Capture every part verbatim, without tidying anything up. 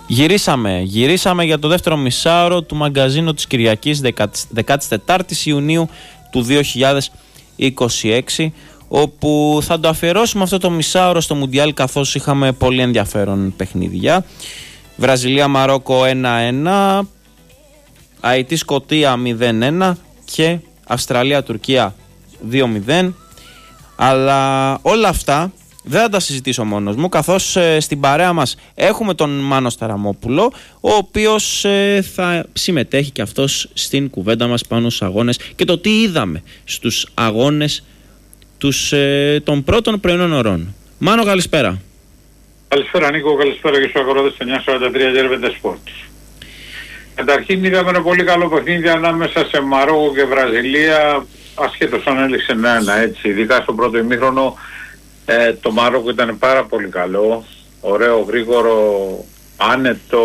Γυρίσαμε, γυρίσαμε για το δεύτερο μισάωρο του μαγκαζίνου της Κυριακής δεκατέσσερις Ιουνίου του δύο χιλιάδες είκοσι έξι, όπου θα το αφιερώσουμε αυτό το μισάωρο στο Μουντιάλ, καθώς είχαμε πολύ ενδιαφέρον παιχνίδια. Βραζιλία-Μαρόκο ένα ένα, Αϊτή-Σκωτία μηδέν ένα και Αυστραλία-Τουρκία δύο μηδέν. Αλλά όλα αυτά δεν θα τα συζητήσω μόνος μου, καθώς ε, στην παρέα μας έχουμε τον Μάνο Σταραμόπουλο, ο οποίος ε, θα συμμετέχει και αυτός στην κουβέντα μας πάνω στους αγώνες και το τι είδαμε στους αγώνες τους, ε, των πρώτων πρωινών ωρών. Μάνο, καλησπέρα. Καλησπέρα Νίκο, καλησπέρα και στους αγοράδες εννιά σαράντα τρία Γέρβεντε Σπορτ. Καταρχήν είδαμε ένα πολύ καλό παιχνίδι ανάμεσα σε Μαρόκο και Βραζιλία, ασχέτως αν έληξε ένα ένα, έτσι, ειδικά στο πρώτο ημίχρονο. Ε, το Μαρόκο ήταν πάρα πολύ καλό, ωραίο, γρήγορο, άνετο,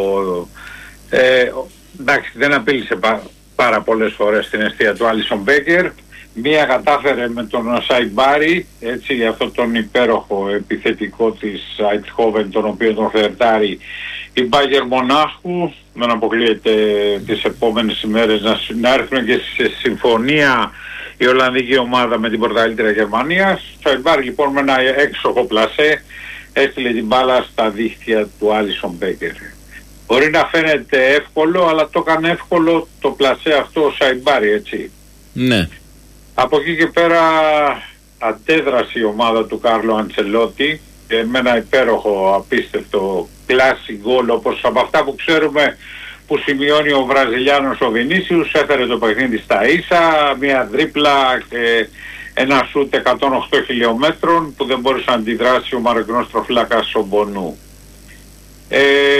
ε, εντάξει, δεν απείλησε πά, πάρα πολλές φορές την αιστεία του Άλισον Μπέκερ. Μία κατάφερε με τον Σαϊμπάρι, έτσι, για αυτόν τον υπέροχο επιθετικό της Αιτχόβεν, τον οποίο τον φερτάρει η Μπάγερ Μονάχου. Δεν αποκλείεται τις επόμενες ημέρες να, να έρθουν και σε συμφωνία η Ολλανδική ομάδα με την πρωταθλήτρια Γερμανία. Σαϊμπάρι λοιπόν με ένα έξοχο πλασέ έστειλε την μπάλα στα δίχτυα του Άλισον Μπέκερ. Μπορεί να φαίνεται εύκολο, αλλά το έκανε εύκολο το πλασέ αυτό ο Σαϊμπάρι, έτσι. Ναι. Από εκεί και πέρα αντέδρασε η ομάδα του Κάρλο Αντσελότη με ένα υπέροχο, απίστευτο κλάσι γκολ, όπως από αυτά που ξέρουμε που σημειώνει ο Βραζιλιάνος ο Βινίσιους. Έφερε το παιχνίδι στα ίσα, μια τρίπλα και ένα σούτ εκατόν οκτώ χιλιόμετρων που δεν μπορούσε να αντιδράσει ο Μαροκινός τροφύλακας ο Μπονού. Ε,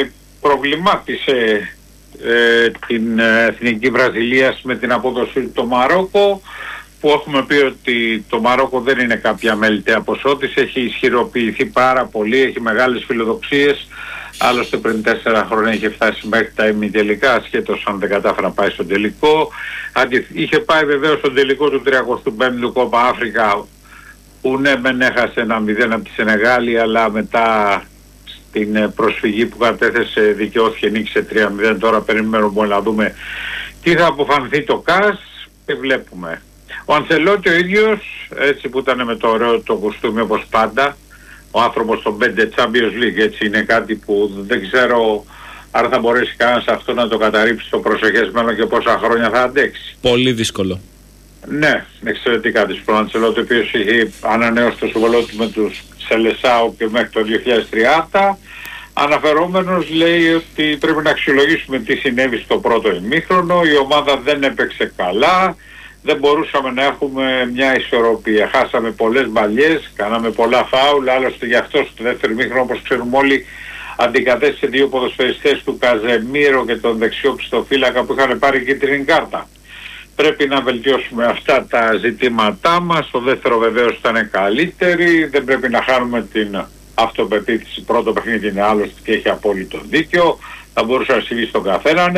προβλημάτισε ε, την εθνική Βραζιλίας με την απόδοση του Μαρόκο, που έχουμε πει ότι το Μαρόκο δεν είναι κάποια μελιτέα ποσότης, έχει ισχυροποιηθεί πάρα πολύ, έχει μεγάλες φιλοδοξίες. Άλλωστε πριν τέσσερα χρόνια είχε φτάσει μέχρι τα ημιτελικά, ασχέτως αν δεν κατάφερα να πάει στον τελικό. Είχε πάει βεβαίως στον τελικό του τριακοστού πέμπτου Κόπα Αφρικα, που ναι μεν έχασε ένα μηδέν από τη Σενεγάλη, αλλά μετά στην προσφυγή που κατέθεσε δικαιώθηκε, νίκησε τρία μηδέν. Τώρα περιμένουμε να δούμε τι θα αποφανθεί το ΚΑΣ και βλέπουμε. Ο Αντσελότη ο ίδιος, έτσι, που ήταν με το ωραίο το κοστούμι όπως πάντα, ο άνθρωπος των πέντε Champions League, έτσι, είναι κάτι που δεν ξέρω αν θα μπορέσει κανένας αυτό να το καταρρύψει στο προσεχές μέλλον και πόσα χρόνια θα αντέξει. Πολύ δύσκολο. Ναι, εξαιρετικά δύσκολο. Ο Αντσελότη, ο οποίος είχε ανανεώσει το συμβολό του με τους Σελεσάου και μέχρι το δύο χιλιάδες τριάντα, αναφερόμενος λέει ότι πρέπει να αξιολογήσουμε τι συνέβη στο πρώτο ημίχρονο. Η ομάδα δεν έπαιξε καλά, δεν μπορούσαμε να έχουμε μια ισορροπία. Χάσαμε πολλές μπαλιές, κάναμε πολλά φάουλ, άλλωστε γι' αυτό στο δεύτερο ημίχρονο, όπως ξέρουμε όλοι, αντικατέστησε δύο ποδοσφαιριστές του, Καζεμίρο και τον δεξιό πιστοφύλακα, που είχαν πάρει κίτρινη κάρτα. Πρέπει να βελτιώσουμε αυτά τα ζητήματά μας. Το δεύτερο βεβαίως ήταν καλύτερη, δεν πρέπει να χάνουμε την αυτοπεποίθηση. Πρώτο παιχνίδι είναι άλλωστε και έχει απόλυτο δίκιο, θα μπορούσε να συμβεί στον καθέναν.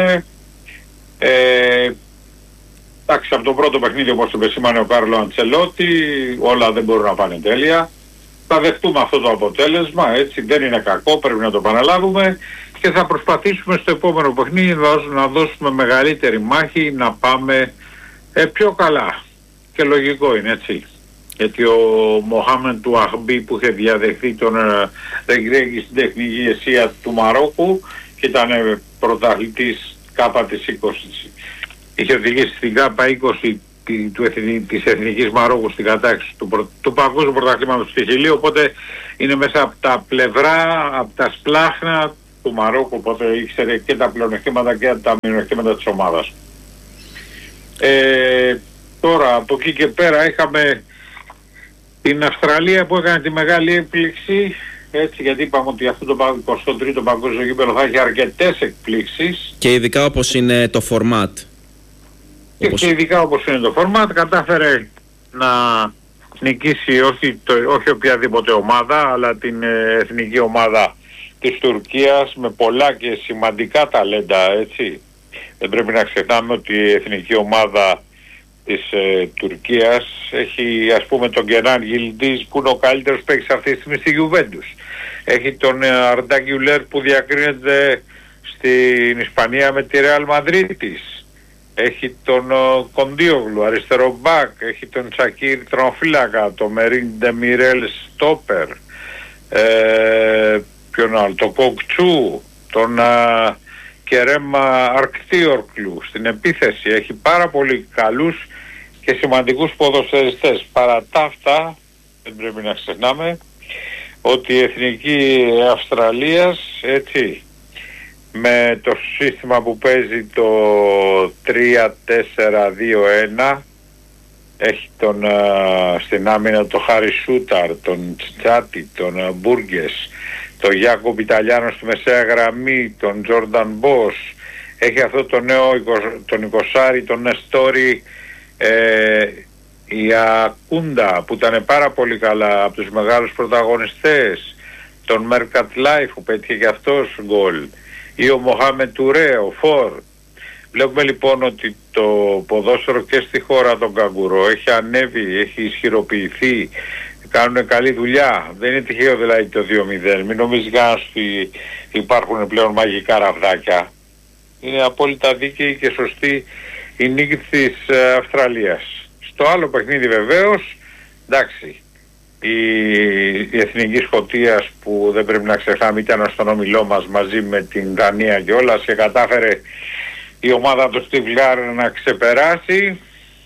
Ε, Εντάξει, από το πρώτο παιχνίδι, όπως το επεσήμανε ο Κάρλο Αντσελότη, όλα δεν μπορούν να πάνε τέλεια. Θα δεχτούμε αυτό το αποτέλεσμα, έτσι, δεν είναι κακό, πρέπει να το παραλάβουμε και θα προσπαθήσουμε στο επόμενο παιχνίδι να δώσουμε μεγαλύτερη μάχη, να πάμε ε, πιο καλά. Και λογικό είναι, έτσι. Γιατί ο Μοχάμεν του Αχμπή, που είχε διαδεχθεί τον Ρεγκρέγγι στην τεχνική ηγεσία του Μαρόκου και ήταν ε, πρωταθλητής κάπα της είκοσι, είχε οδηγήσει στην ΚΑΠΑ είκοσι του, της Εθνικής Μαρόκου στην κατάξυση του, προ, του Παγκόσμιου Πρωταθλήματος στη Χιλή, οπότε είναι μέσα από τα πλευρά, από τα σπλάχνα του Μαρόκου, οπότε ήξερε και τα πλεονεκτήματα και τα μειονεκτήματα της ομάδας. Ε, τώρα από εκεί και πέρα είχαμε την Αυστραλία που έκανε τη μεγάλη έκπληξη, έτσι, γιατί είπαμε ότι αυτό το εικοστό τρίτο παγκόσμιο γήπεδο θα έχει αρκετές εκπλήξεις. Και ειδικά όπως είναι το format. Και, όπως... και ειδικά όπως είναι το format, κατάφερε να νικήσει όχι, το, όχι οποιαδήποτε ομάδα, αλλά την ε, εθνική ομάδα της Τουρκίας με πολλά και σημαντικά ταλέντα, έτσι. Δεν πρέπει να ξεχνάμε ότι η εθνική ομάδα της ε, Τουρκίας έχει, ας πούμε, τον Κενάν Γιλντίζ, που είναι ο καλύτερος παίκτης αυτή τη στιγμή στη Γιουβέντους. Έχει τον Αρντά Γκιουλέρ που διακρίνεται στην Ισπανία με τη Ρεάλ Μαδρίτης. Έχει τον Κοντίογλου, αριστερό μπακ. Έχει τον Τσακίρ τροματοφύλακα, τον Μερίν Ντεμιρέλ στόπερ. Ε, ποιον άλλο, τον Κοκτσού, τον α, Κερέμα Αρκτίορκλου στην επίθεση. Έχει πάρα πολύ καλούς και σημαντικούς ποδοσφαιριστές. Παρά τα αυτά, δεν πρέπει να ξεχνάμε ότι η Εθνική Αυστραλίας, έτσι, με το σύστημα που παίζει το τρία τέσσερα δύο ένα, έχει τον, α, στην άμυνα τον Χάρι Σούταρ, τον Τσάτι, τον α, Μπούργκες, τον Γιάκο Ιταλιάνο στη μεσαία γραμμή, τον Τζόρνταν Μπος. Έχει αυτό το νέο, τον Εικοσάρι, τον Νεστόρι, ε, η Ακούντα που ήταν πάρα πολύ καλά από τους μεγάλους πρωταγωνιστές, τον Μέρκατ Λάιφ που πέτυχε και αυτός γκολ, ή ο Μοχάμετ Τουρέ, ο Φορ. Βλέπουμε λοιπόν ότι το ποδόσφαιρο και στη χώρα των καγκουρό έχει ανέβει, έχει ισχυροποιηθεί, κάνουν καλή δουλειά. Δεν είναι τυχαίο δηλαδή το δύο μηδέν. Μην νομίζει κανένας ότι υπάρχουν πλέον μαγικά ραβδάκια. Είναι απόλυτα δίκαιη και σωστή η νίκη της ε, Αυστραλίας. Στο άλλο παιχνίδι βεβαίως, εντάξει, η, η Εθνική Σκωτίας που δεν πρέπει να ξεχνάμε ήταν στον όμιλό μας μαζί με την Δανία και όλα και κατάφερε η ομάδα του Στιβ Λάρ να ξεπεράσει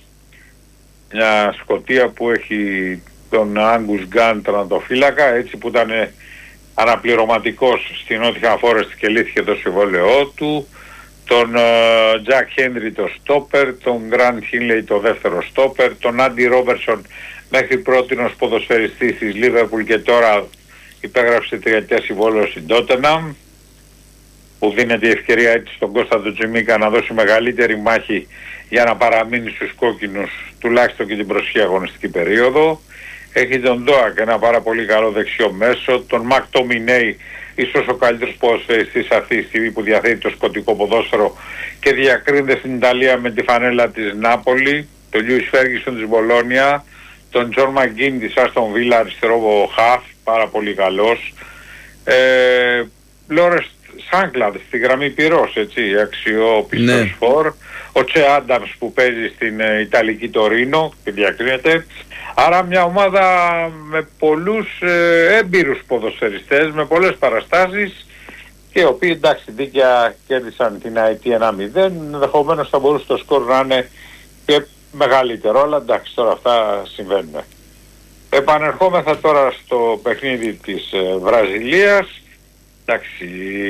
μια Σκωτία που έχει τον Άγκους Γκάν τερματοφύλακα, έτσι, που ήταν αναπληρωματικός στην Νότια Φόρεστ και λύθηκε το συμβόλαιό του, τον Τζακ Χένρι το στόπερ, τον Γκραντ Χίνλεϊ το δεύτερο στόπερ, τον Άντι Ρόμπερσον μέχρι πρότινος ποδοσφαιριστής της Λίβερπουλ και τώρα υπέγραψε τριετία συμβόλαιο στην Τότεναμ, που δίνεται η ευκαιρία έτσι στον Κώστα του Τσιμίκα να δώσει μεγαλύτερη μάχη για να παραμείνει στους κόκκινους τουλάχιστον και την προσχή αγωνιστική περίοδο. Έχει τον Ντόακ, ένα πάρα πολύ καλό δεξιό μέσο, τον Μακ Τομινέι, ίσως ο καλύτερος ποδοσφαιριστής αυτή τη στιγμή που διαθέτει το σκοτικό ποδόσφαιρο και διακρίνεται στην Ιταλία με τη φανέλα της Νάπολη, τον Λιούις Φέργισον της Μπολόνια, τον Τζον Μαγκίν της Άστον Βίλα, αριστερό χαφ, πάρα πολύ καλός. Ε, Λόρες Σάνκλαντ στη γραμμή πυρός, έτσι, αξιόπιστος, ναι. Φορ. Ο Τσε Άνταμς που παίζει στην ε, Ιταλική Τωρίνο και διακρίνεται. Άρα μια ομάδα με πολλούς ε, έμπειρους ποδοσφαιριστές, με πολλές παραστάσεις και οι οποίοι εντάξει δίκαια κέρδισαν την ΑΕΤ ένα μηδέν, ενδεχομένως θα μπορούσε το σκορ να είναι και μεγαλύτερο, αλλά εντάξει τώρα αυτά συμβαίνουν. Επανερχόμεθα τώρα στο παιχνίδι της ε, Βραζιλίας. Εντάξει,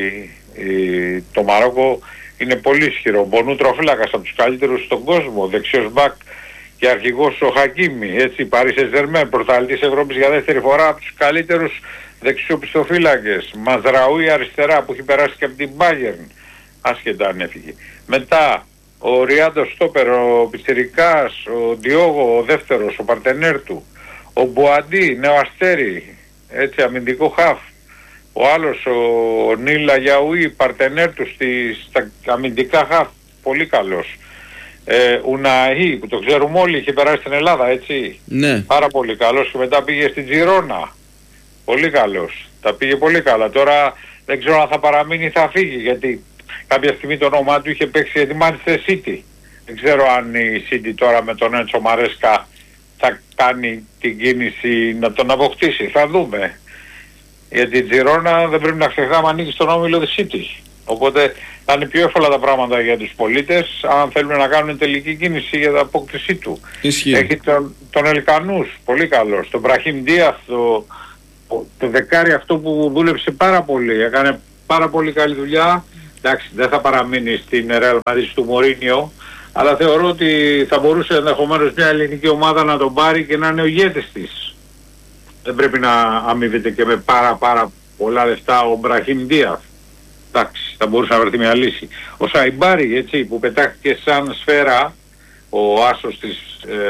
η, το Μαρόκο είναι πολύ ισχυρό. Μπονού τροφύλακας από τους καλύτερους στον κόσμο, δεξιός μπακ και αρχηγός ο Χακίμι, έτσι, Παρί Σεν Ζερμέν, πρωταθλητής Ευρώπης για δεύτερη φορά από τους καλύτερους δεξιοπιστοφύλακες. Μαζραούι αριστερά που έχει περάσει και από την Bayern, άσχετα αν έφυγε. Μετά ο Ριάντο Στόπερ, ο Πιτσιρικάς, ο Διόγο, ο δεύτερος, ο παρτενέρ του, ο Μποαντί, νέο αστέρι, έτσι, αμυντικό χαφ. Ο άλλος, ο Νίλα Γιαουί, παρτενέρ του στη, στα αμυντικά χαφ, πολύ καλός. Ε, Ουναή, που το ξέρουμε όλοι, είχε περάσει στην Ελλάδα, έτσι. Ναι. Πάρα πολύ καλός και μετά πήγε στην Τζιρόνα. Πολύ καλός. Τα πήγε πολύ καλά. Τώρα δεν ξέρω αν θα παραμείνει ή θα φύγει, γιατί κάποια στιγμή το όνομά του είχε παίξει για τη Manchester City. Δεν ξέρω αν η City τώρα με τον Έντσο Μαρέσκα θα κάνει την κίνηση να τον αποκτήσει. Θα δούμε. Γιατί η Τζιρόνα δεν πρέπει να ξεχνάμε ανήκει στον όμιλο της City. Οπότε θα είναι πιο εύκολα τα πράγματα για τους πολίτες αν θέλουν να κάνουν τελική κίνηση για την απόκτησή του. Ισχύει. Έχει τον, τον Ελκανούς, πολύ καλός. Τον Μπραχίμ Ντίαθ, το, το δεκάρι αυτό που δούλεψε πάρα πολύ. Έκανε πάρα πολύ καλή δουλειά. Εντάξει, δεν θα παραμείνει στην Real Madrid του Μωρίνιο, αλλά θεωρώ ότι θα μπορούσε ενδεχομένως μια ελληνική ομάδα να τον πάρει και να είναι ο ηγέτης της. Δεν πρέπει να αμείβεται και με πάρα πάρα πολλά λεφτά ο Μπραχίμ Ντίαθ. Εντάξει, θα μπορούσε να βρεθεί μια λύση. Ο Σαϊμπάρι, έτσι, που πετάχτηκε σαν σφαίρα, ο άσος της,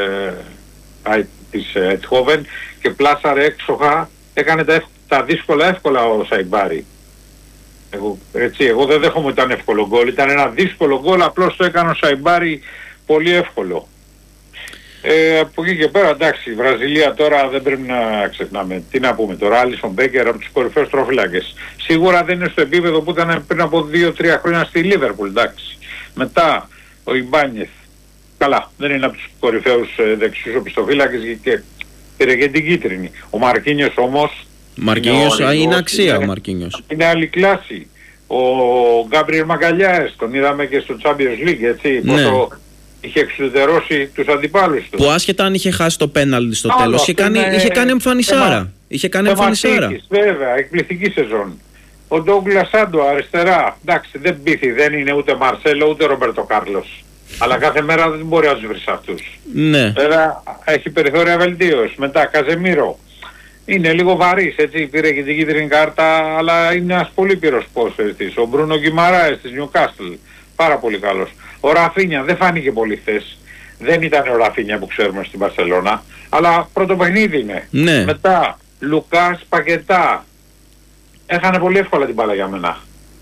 ε, της Ετχόβεν και πλάσαρε έξοχα, έκανε τα, τα δύσκολα εύκολα ο Σαϊμπάρι. Εγώ, έτσι, εγώ δεν δέχομαι ότι ήταν εύκολο γκολ, ήταν ένα δύσκολο γκολ, απλώς το έκανε ο Σαϊμπάρι πολύ εύκολο. Ε, από εκεί και πέρα, εντάξει, η Βραζιλία τώρα δεν πρέπει να ξεχνάμε. Τι να πούμε τώρα, Άλισον Μπέκερ από τους κορυφαίους τροφύλακες. Σίγουρα δεν είναι στο επίπεδο που ήταν πριν από δύο τρία χρόνια στη Λίβερπουλ, εντάξει. Μετά ο Ιμπάνιεθ, καλά, δεν είναι από τους κορυφαίους ε, δεξιούς οπισθοφύλακες και πήρε και την κίτρινη. Ο Μαρκίνιος όμως... Μαρκίνιος είναι, είναι αξία είναι, ο Μαρκίνιος. Είναι άλλη κλάση. Ο Γκάμπριελ Μαγκαλιάες, τον είδαμε και στο Champions League, έτσι, ναι. πόσο είχε εξουδετερώσει τους αντιπάλους του. Που άσχετα αν είχε χάσει το πέναλτι στο Άλλο, τέλος, είχε κάνει, είναι... είχε κάνει εμφανισάρα. Είχε κάνει εμφανισάρα. Βέβαια, εκπληκτική σεζόν. Ο Ντόγκλας Σάντο αριστερά, εντάξει, δεν πείθει, δεν είναι ούτε Μαρσέλο ούτε Ρομπέρτο Κάρλος. Αλλά κάθε μέρα δεν μπορεί να τους βρεις αυτούς. Ναι. Βέβαια έχει περιθώρια βελτίωση. Μετά Καζεμίρο. Είναι λίγο βαρύς, έτσι, πήρε και την κίτρινη κάρτα, αλλά είναι ένας πολύ πυρος ποδοσφαιριστής. Ο Μπρούνο Γκιμαράες της Νιουκάστλ, πάρα πολύ καλός. Ο Ραφίνια δεν φάνηκε πολύ χθες. Δεν ήταν ο Ραφίνια που ξέρουμε στην Μπαρσελόνα, αλλά πρώτο παιχνίδι είναι. Ναι. Μετά, Λουκάς Πακετά. Έχανε πολύ εύκολα την μπάλα για μένα.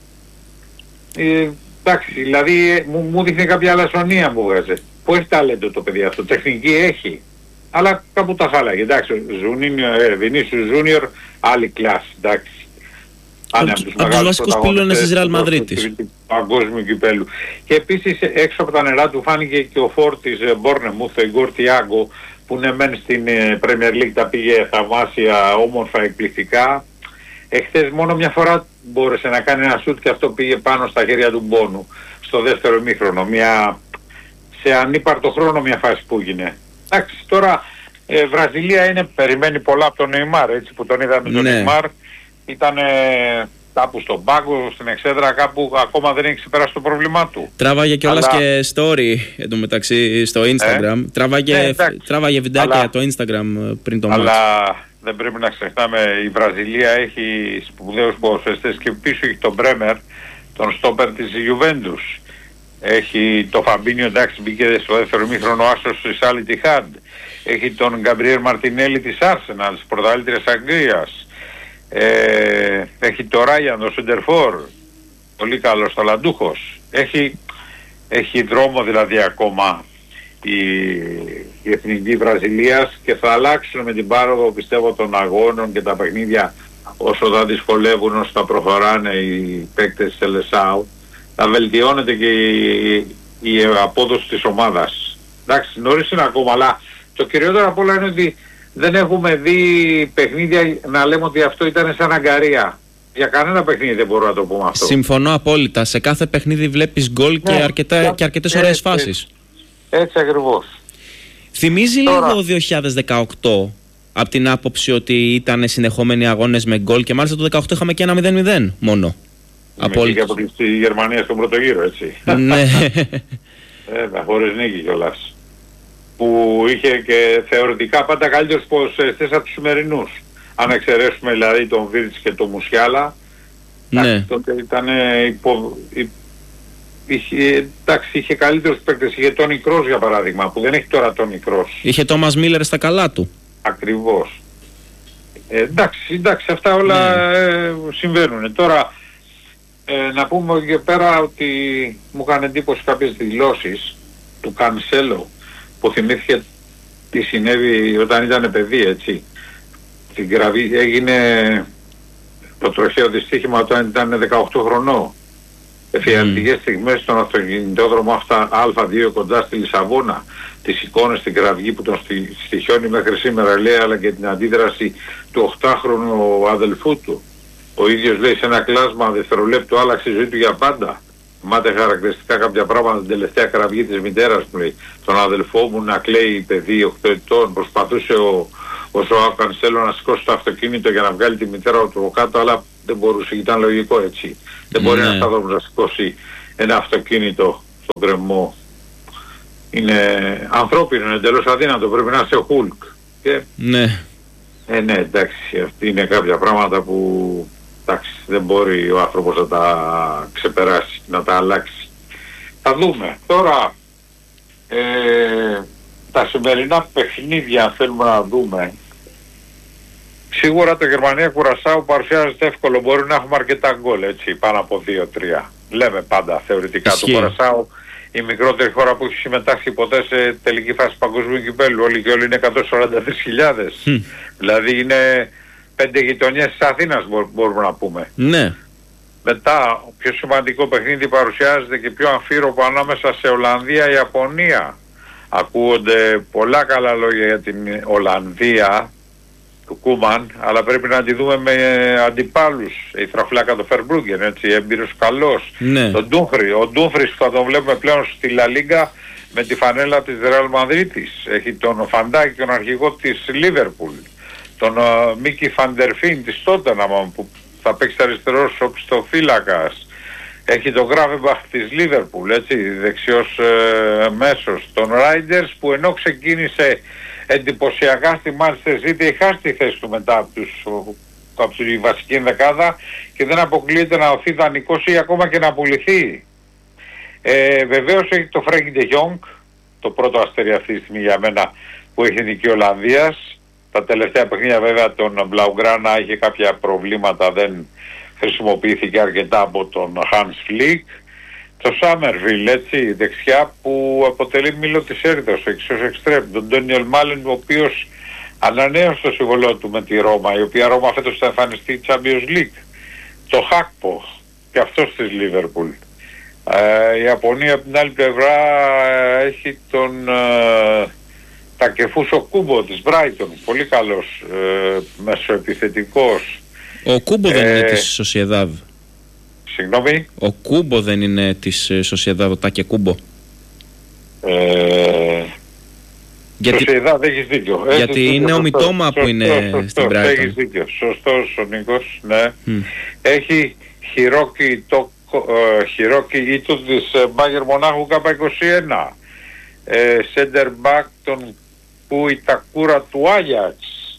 Ε, εντάξει, δηλαδή μου, μου δείχνει κάποια αλασσονία που βγάζει. Που έχει ταλέντο το παιδί αυτό, τεχνική έχει. Αλλά κάπου τα χάλαγε, εντάξει, Βινίσιους Ζούνιορ, άλλη κλάση, εντάξει. Από τους βασικούς πυλώνες της Ρεάλ Μαδρίτης. Παγκόσμιου κυπέλου. Και επίσης έξω από τα νερά του φάνηκε και ο φόρ της Μπόρνεμουθ, ο Ιγκόρ Τιάγκο, που είναι μεν στην Premier League, τα πήγε θαυμάσια, όμορφα, εκπληκτικά. Εχθές μόνο μια φορά μπόρεσε να κάνει ένα σούτ και αυτό πήγε πάνω στα χέρια του Μπόνου, στο δεύτερο ημίχρονο. Μια, σε ανύπαρτο χρόνο μια φάση που έγινε. Εντάξει, τώρα ε, Βραζιλία είναι, περιμένει πολλά από τον Νεϊμάρ, έτσι που τον είδαμε τον Νεϊμάρ. Ήταν κάπου στον πάγκο, στην εξέδρα, κάπου ακόμα δεν έχει ξεπεράσει το πρόβλημά του. Τράβαγε κιόλας αλλά... και story εντωμεταξύ στο Instagram. Ε? Τράβαγε, ε, τράβαγε βιντεάκια αλλά... το Instagram πριν το μάτι. Αλλά δεν πρέπει να ξεχνάμε, η Βραζιλία έχει σπουδαίους ποδοσφαιριστές και πίσω έχει τον Μπρέμερ, τον στόπερ της Juventus. Έχει το Φαμπίνιο, εντάξει, μπήκε στο δεύτερο ημίχρονο άσος της Al Ittihad. Έχει τον Γκαμπριέλ Μαρτινέλη της Arsenal, της πρωταθλήτριας Αγγλίας. Ε, έχει το Ράιαν, το Σεντερφόρ, πολύ καλός ταλαντούχος. Έχει, έχει δρόμο δηλαδή ακόμα η, η εθνική Βραζιλίας και θα αλλάξουν με την πάροδο, πιστεύω, των αγώνων και τα παιχνίδια όσο θα δυσκολεύουν, όσο θα προχωράνε οι παίκτες της Σελεσάου. Θα βελτιώνεται και η, η απόδοση της ομάδας. Εντάξει, νωρίς είναι ακόμα, αλλά το κυριότερο απ' όλα είναι ότι δεν έχουμε δει παιχνίδια να λέμε ότι αυτό ήταν σαν αγκαρία. Για κανένα παιχνίδι δεν μπορώ να το πούμε αυτό. Συμφωνώ απόλυτα. Σε κάθε παιχνίδι βλέπεις γκολ ναι, και, αρκετά, και αρκετές ωραίες έτσι, φάσεις. Έτσι ακριβώς. Θυμίζει Τώρα... λίγο δύο χιλιάδες δεκαοκτώ από την άποψη ότι ήταν συνεχόμενοι αγώνες με γκολ και μάλιστα το δεκαοκτώ είχαμε και ένα μηδέν μηδέν μόνο. Απόλυτα. Και από τη Γερμανία στον πρώτο γύρο, έτσι. Ναι. Βέβαια, χωρίς νίκη κιόλας. Που είχε και θεωρητικά πάντα καλύτερους ποδοσφαιριστές από τους σημερινούς. Αν εξαιρέσουμε δηλαδή τον Βίρτς και τον Μουσιάλα, ναι. τότε ήταν υπο... είχε, εντάξει, είχε καλύτερους παίκτες. Είχε τον Κρός για παράδειγμα, που δεν έχει τώρα τον Κρός. Είχε Τόμας Μίλερ στα καλά του. Ακριβώς. Ε, εντάξει, εντάξει, αυτά όλα ναι. ε, συμβαίνουν. Τώρα ε, να πούμε και πέρα ότι μου έκανε εντύπωση κάποιες δηλώσεις του Κανσέλο, που θυμήθηκε τι συνέβη όταν ήταν παιδί, έτσι. Την κραυγή έγινε το τροχαίο δυστύχημα όταν ήταν δεκαοκτώ χρονών. Εφιαλτικές mm. στιγμές στον αυτοκινητόδρομο αυτά Α δύο κοντά στη Λισαβόνα. Τις εικόνες στην κραυγή που τον στι, στοιχιώνει μέχρι σήμερα, λέει, αλλά και την αντίδραση του οχτάχρονου αδελφού του. Ο ίδιος λέει σε ένα κλάσμα δευτερολέπτου άλλαξε η ζωή του για πάντα. Μάται χαρακτηριστικά κάποια πράγματα την τελευταία κραυγή της μητέρας μου, λέει. Τον αδελφό μου να κλαίει παιδί οκτώ ετών, προσπαθούσε ο, ο Ζωάο Κανσέλο να σηκώσει το αυτοκίνητο για να βγάλει τη μητέρα του από κάτω, αλλά δεν μπορούσε, ήταν λογικό έτσι. Δεν μπορεί ένας άνθρωπος να σηκώσει ένα αυτοκίνητο στον κρεμό. Είναι ανθρώπινο, είναι εντελώς αδύνατο, πρέπει να είσαι ο Χουλκ. Και... Ναι. Ε, ναι, εντάξει, αυτή είναι κάποια πράγματα που... εντάξει, δεν μπορεί ο άνθρωπος να τα ξεπεράσει, να τα αλλάξει. Θα δούμε. Τώρα, ε, τα σημερινά παιχνίδια θέλουμε να δούμε. Σίγουρα το Γερμανία Κουρασάου παρουσιάζεται εύκολο. Μπορεί να έχουμε αρκετά γκολ, έτσι, πάνω από δύο τρία. Λέμε πάντα θεωρητικά. Ισχύει. Το Κουρασάου η μικρότερη χώρα που έχει συμμετάσχει ποτέ σε τελική φάση παγκοσμίου κυπέλλου. Όλοι και όλοι είναι εκατόν σαράντα τρεις χιλιάδες. Mm. Δηλαδή είναι πέντε γειτονιές της Αθήνας μπορούμε να πούμε. Ναι. Μετά, πιο σημαντικό παιχνίδι παρουσιάζεται και πιο αμφίροπο ανάμεσα σε Ολλανδία-Ιαπωνία. Ακούγονται πολλά καλά λόγια για την Ολλανδία του Κούμαν, αλλά πρέπει να τη δούμε με αντιπάλους. Η Θραφλάκα το Φερμπρούγκεν, έτσι, έμπειρος καλός. Ναι. Τον Ντούμφρι, ο Ντούμφρις που θα τον βλέπουμε πλέον στη Λα Λίγκα με τη φανέλα της Ρεάλ Μαδρίτης. Έχει τον Φαντάκη, τον αρχηγό της Λίβερπουλ. Τον uh, Μίκη Φαντερφίν της Τότεναμ που θα παίξει αριστερός οπισθοφύλακας. Έχει τον Γκράβεμπαχ της Λίβερπουλ, έτσι, δεξιός ε, μέσος. Τον Ράιντερς που ενώ ξεκίνησε εντυπωσιακά στη Manchester City, έχει χάσει τη θέση του μετά από, τους, από τη βασική ενδεκάδα και δεν αποκλείεται να οθεί δανεικός ή ακόμα και να πουληθεί. Ε, βεβαίως έχει το Φρέγκι Ντε Γιόνγκ, το πρώτο αστέρι αυτή τη στιγμή για μένα που έχει νική Ολλανδίας. Τα τελευταία παιχνίδια βέβαια τον Μπλαουγκράνα είχε κάποια προβλήματα, δεν χρησιμοποιήθηκε αρκετά από τον Hans Flick. Το Σάμερβιλ, έτσι, δεξιά που αποτελεί μήλο της έρηδος, εξώς εξτρέμ. Τον Ντόνιελ Μάλεν, ο οποίος ανανέωσε το συμβολό του με τη Ρώμα, η οποία Ρώμα φέτος θα εμφανιστεί Champions League. Το Χάκπο, και αυτός της Λίβερπουλ. Ε, η Ιαπωνία από την άλλη πλευρά έχει τον ε, Τακεφούσο Κούμπο της Μπράιτον, πολύ καλός ε, μεσοεπιθετικός. Ο Κούμπο δεν ε, είναι της Σοσιεδάδ. Συγγνώμη. Ο Κούμπο δεν είναι της Σοσιεδάδ, ο Τάκε Κούμπο. Ε, γιατί Σοσιεδάδ, έχεις δίκιο. Γιατί έχεις είναι δίκιο, ο Μιτόμα που είναι σωστός, στην Brighton. Έχεις δίκιο. Σωστός ο Νίκος, ναι. Mm. Έχει Χιρόκι το ε, Χιρόκι Ήτο της Μπάγερ Μονάχου Κάπα είκοσι ένα. Σέντερ μπακ τον που η Τακούρα του Άγιαξ.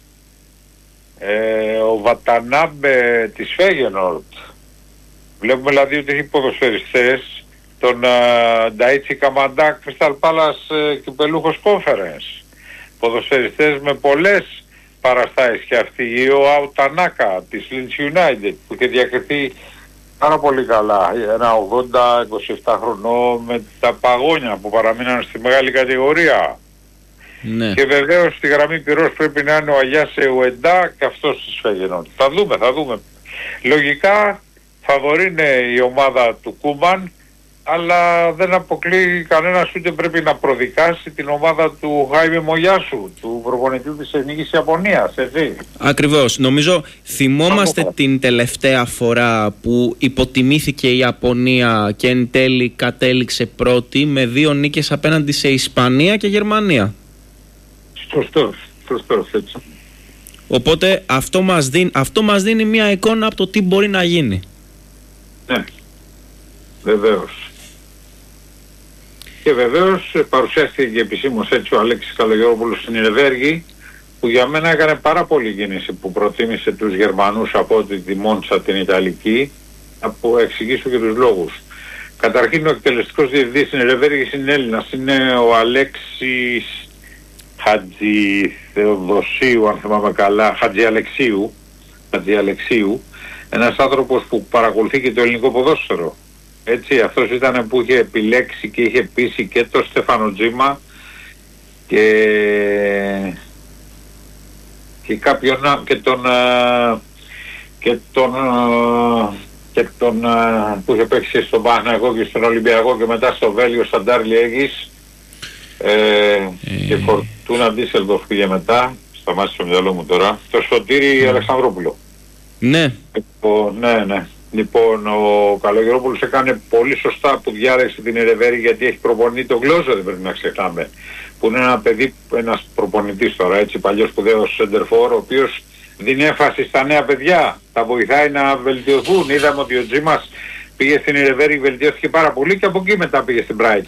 Ε, ο Βατανάμπε της Φέγενορτ. Βλέπουμε δηλαδή ότι έχει ποδοσφαιριστές, τον Νταΐτσι Καμαντά Κρίσταλ Πάλας κυπελούχος Conference, ποδοσφαιριστές με πολλές παραστάσεις και αυτή, ο Αου Τανάκα της Leeds United που είχε διακριθεί πάρα πολύ καλά, ένα ογδόντα είκοσι επτά χρονών με τα παγόνια που παραμείναν στη μεγάλη κατηγορία. Ναι. Και βεβαίως στη γραμμή πυρός πρέπει να είναι ο Αγιάς Εουεντά και αυτός της Φέγενορτ. Θα δούμε, θα δούμε. Λογικά φαβορεί είναι η ομάδα του Κούμαν, αλλά δεν αποκλείει κανένας ούτε πρέπει να προδικάσει την ομάδα του Χάιμι Μογιάσου, του προπονητή της Εθνικής Ιαπωνίας, έτσι. Ακριβώς. Νομίζω θυμόμαστε Άμω. την τελευταία φορά που υποτιμήθηκε η Ιαπωνία και εν τέλει κατέληξε πρώτη με δύο νίκες απέναντι σε Ισπανία και Γερμανία. Σωστός, σωστός, έτσι. Οπότε αυτό μας δίνει, αυτό μας δίνει μια εικόνα από το τι μπορεί να γίνει. Ναι, βεβαίως. Και βεβαίως παρουσιάστηκε και επισήμως έτσι ο Αλέξης Καλογερόπουλος στην Ιρεβέργη, που για μένα έκανε πάρα πολύ κίνηση που προτίμησε τους Γερμανούς από τη Μόντσα την Ιταλική. Να εξηγήσω και τους λόγους. Καταρχήν ο εκτελεστικός διευθυντής στην Ιρεβέργη είναι Έλληνας, είναι ο Αλέξης Χατζηθεοδοσίου, αν θυμάμαι καλά, Χατζιαλεξίου, Χατζιαλεξίου, ένας άνθρωπος που παρακολουθεί και το ελληνικό ποδόσφαιρο. Έτσι, αυτός ήταν που είχε επιλέξει και είχε πείσει και τον Στέφανο Τζίμα και, και κάποιον και τον και τον, και τον που είχε παίξει στον Παναθηναϊκό και στον Ολυμπιακό και μετά στο Βέλγιο Σταντάρ Λιέγης ε, ε... και Φορτούνα Ντίσσελντορφ πήγε μετά, σταμάτησε στο μυαλό μου τώρα, το Σωτήρη mm. Αλεξανδρόπουλο. Ναι. Λοιπόν, ναι, ναι. Λοιπόν, ο Καλογερόπουλος έκανε πολύ σωστά που διάλεξε την Ιρεβέργη, γιατί έχει προπονητή τον Γλώσσα, δεν πρέπει να ξεχνάμε. Που είναι ένα παιδί, ένας προπονητής τώρα, έτσι, παλιός σπουδαίος σεντερφόρ, ο οποίος δίνει έμφαση στα νέα παιδιά. Τα βοηθάει να βελτιωθούν. Είδαμε ότι ο Τζίμας πήγε στην Ιρεβέργη, βελτιώθηκε πάρα πολύ και από εκεί μετά πήγε στην Brighton.